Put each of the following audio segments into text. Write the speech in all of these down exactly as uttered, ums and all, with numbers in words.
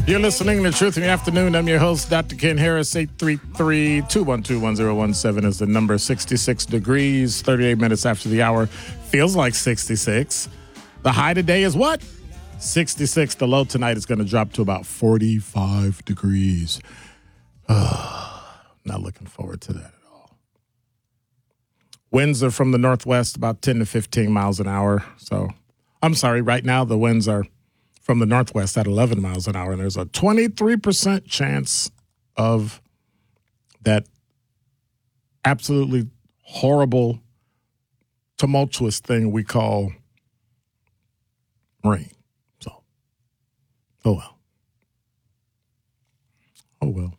You're listening to Truth in the Afternoon. I'm your host, Doctor Ken Harris. eight three three, two one two, one zero one seven is the number. sixty-six degrees, thirty-eight minutes after the hour. Feels like sixty-six. The high today is what? sixty-six. The low tonight is going to drop to about forty-five degrees. Oh, not looking forward to that at all. Winds are from the northwest, about ten to fifteen miles an hour. So, I'm sorry, right now the winds are from the northwest at eleven miles an hour, and there's a twenty-three percent chance of that absolutely horrible, tumultuous thing we call rain. So, oh well. Oh well.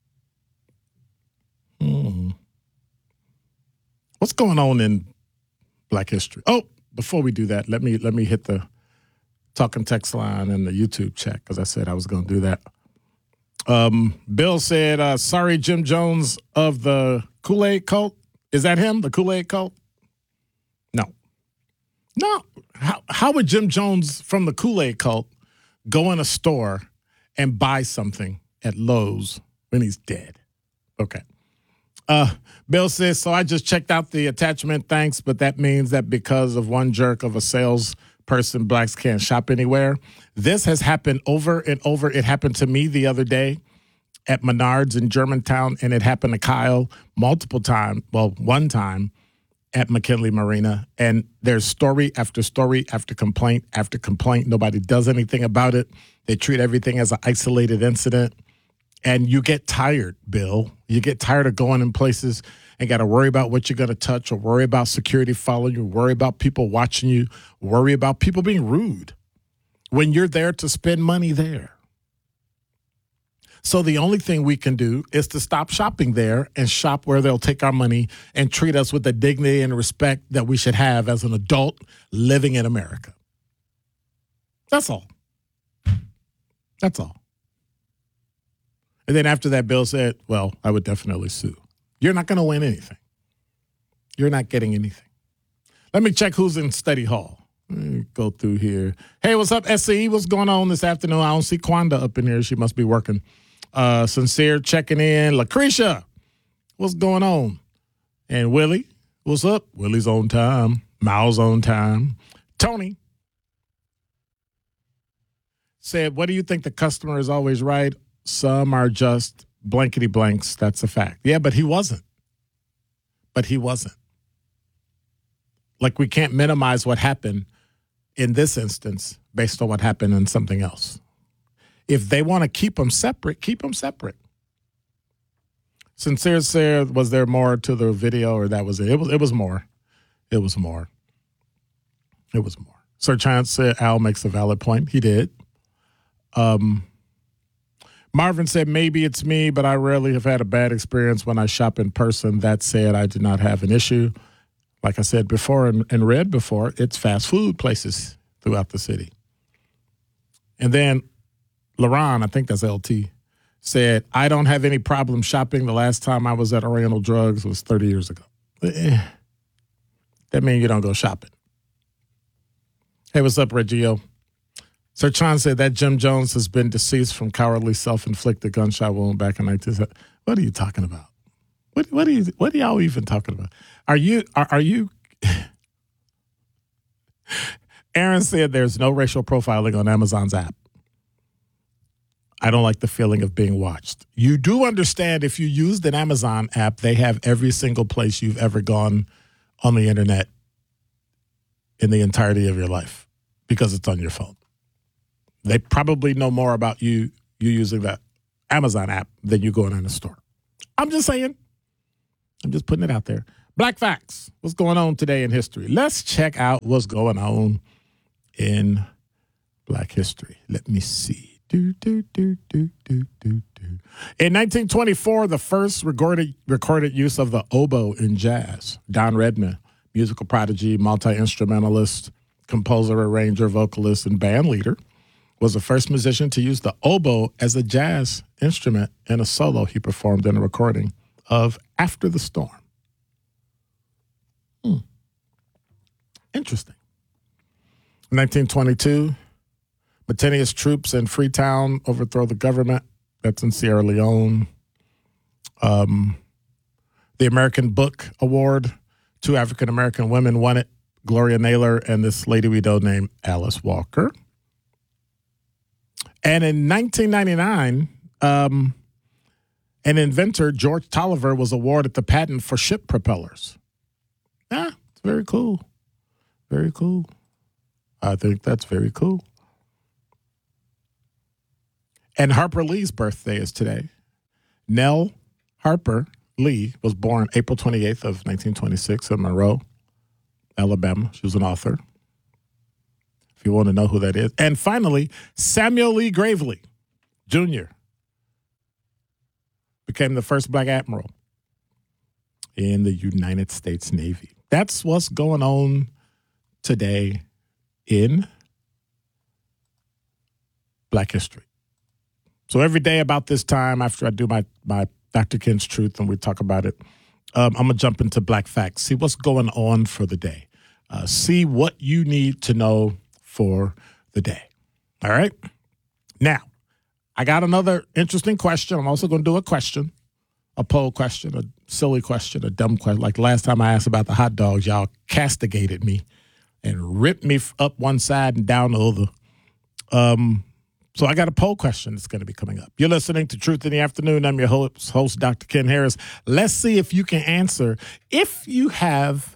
Hmm. What's going on in Black history? Oh, before we do that, let me let me hit the talking text line and the YouTube chat, because I said I was going to do that. Um, Bill said, uh, sorry, Jim Jones of the Kool-Aid cult. Is that him, the Kool-Aid cult? No. No. How, how would Jim Jones from the Kool-Aid cult go in a store and buy something at Lowe's when he's dead? Okay. Uh, Bill says, so I just checked out the attachment, thanks, but that means that because of one jerk of a sales person, blacks can't shop anywhere. This has happened over and over. It happened to me the other day at Menards in Germantown, and it happened to Kyle multiple times. Well, one time at McKinley Marina, and there's story after story after complaint after complaint. Nobody does anything about it. They treat everything as an isolated incident, and you get tired, Bill. You get tired of going in places and got to worry about what you're going to touch, or worry about security following you, worry about people watching you, worry about people being rude when you're there to spend money there. So the only thing we can do is to stop shopping there and shop where they'll take our money and treat us with the dignity and respect that we should have as an adult living in America. That's all. That's all. And then after that, Bill said, well, I would definitely sue. You're not going to win anything. You're not getting anything. Let me check who's in study hall. Let me go through here. Hey, what's up, S C E? What's going on this afternoon? I don't see Quanda up in here. She must be working. Uh, Sincere checking in. Lucretia, what's going on? And Willie, what's up? Willie's on time. Miles on time. Tony said, what do you think? The customer is always right? Some are just blankety blanks. That's a fact. Yeah, but he wasn't. But he wasn't. Like, we can't minimize what happened in this instance based on what happened in something else. If they want to keep them separate, keep them separate. Sincere said, was there more to the video, or that was it? It was, it was more. It was more. It was more. Sir Chance said Al makes a valid point. He did. Um... Marvin said, maybe it's me, but I rarely have had a bad experience when I shop in person. That said, I did not have an issue. Like I said before and, and read before, it's fast food places throughout the city. And then LaRon, I think that's L T, said, I don't have any problem shopping. The last time I was at Oriental Drugs was thirty years ago. Eh, that means you don't go shopping. Hey, what's up, Reggio? Sir Chan said that Jim Jones has been deceased from cowardly self-inflicted gunshot wound back in nineteen seventy. What are you talking about? What what are you what are y'all even talking about? Are you are, are you Aaron said there's no racial profiling on Amazon's app. I don't like the feeling of being watched. You do understand, if you used an Amazon app, they have every single place you've ever gone on the internet in the entirety of your life because it's on your phone. They probably know more about you you using that Amazon app than you going in the store. I'm just saying. I'm just putting it out there. Black Facts. What's going on today in history? Let's check out what's going on in Black history. Let me see. Do, do, do, do, do, do, do. In nineteen twenty-four, the first recorded, recorded use of the oboe in jazz. Don Redman, musical prodigy, multi-instrumentalist, composer, arranger, vocalist, and band leader, was the first musician to use the oboe as a jazz instrument in a solo he performed in a recording of After the Storm. Hmm. Interesting. nineteen twenty-two, Martini's troops in Freetown overthrow the government. That's in Sierra Leone. Um, the American Book Award, two African-American women won it, Gloria Naylor and this lady we know named Alice Walker. And in nineteen ninety-nine, um, an inventor, George Tolliver, was awarded the patent for ship propellers. Yeah, it's very cool. Very cool. I think that's very cool. And Harper Lee's birthday is today. Nell Harper Lee was born April twenty-eighth of nineteen twenty-six in Monroe, Alabama. She was an author, if you want to know who that is. And finally, Samuel Lee Gravely, Junior became the first black admiral in the United States Navy. That's what's going on today in Black history. So every day about this time, after I do my, my Doctor Ken's Truth and we talk about it, um, I'm going to jump into Black Facts, see what's going on for the day, uh, see what you need to know for the day. All right? Now, I got another interesting question. I'm also going to do a question, a poll question, a silly question, a dumb question. Like last time I asked about the hot dogs, y'all castigated me and ripped me up one side and down the other. Um, so I got a poll question that's going to be coming up. You're listening to Truth in the Afternoon. I'm your host, host, Doctor Ken Harris. Let's see if you can answer, if you have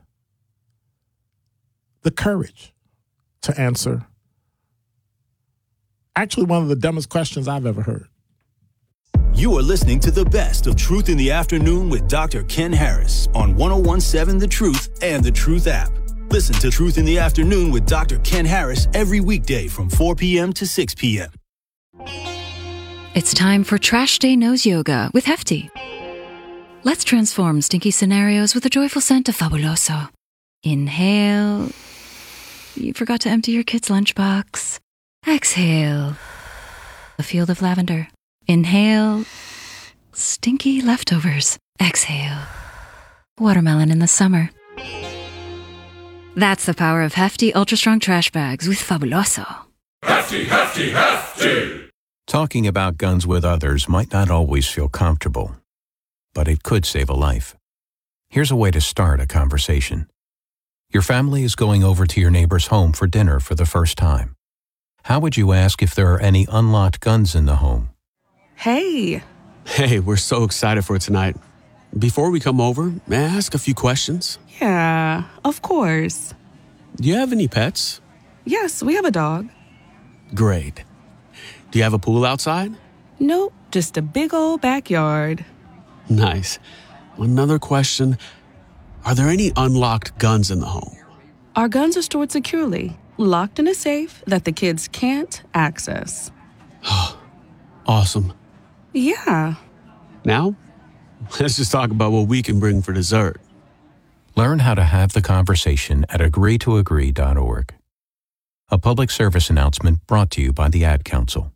the courage to answer actually one of the dumbest questions I've ever heard. You are listening to the best of Truth in the Afternoon with Doctor Ken Harris on one oh one point seven The Truth and The Truth app. Listen to Truth in the Afternoon with Doctor Ken Harris every weekday from four p.m. to six p.m. It's time for Trash Day Nose Yoga with Hefty. Let's transform stinky scenarios with the joyful scent of Fabuloso. Inhale. You forgot to empty your kid's lunchbox. Exhale. A field of lavender. Inhale. Stinky leftovers. Exhale. Watermelon in the summer. That's the power of Hefty Ultra Strong Trash Bags with Fabuloso. Hefty, hefty, hefty! Talking about guns with others might not always feel comfortable, but it could save a life. Here's a way to start a conversation. Your family is going over to your neighbor's home for dinner for the first time. How would you ask if there are any unlocked guns in the home? Hey. Hey, we're so excited for tonight. Before we come over, may I ask a few questions? Yeah, of course. Do you have any pets? Yes, we have a dog. Great. Do you have a pool outside? Nope, just a big old backyard. Nice. Another question. Are there any unlocked guns in the home? Our guns are stored securely, locked in a safe that the kids can't access. Awesome. Yeah. Now, let's just talk about what we can bring for dessert. Learn how to have the conversation at agree to agree dot org. A public service announcement brought to you by the Ad Council.